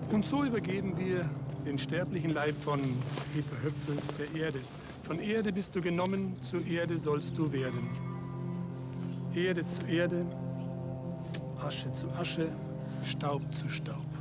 Und so übergeben wir den sterblichen Leib von Eva Höpfel der Erde. Von Erde bist du genommen, zur Erde sollst du werden. Erde zu Erde, Asche zu Asche, Staub zu Staub.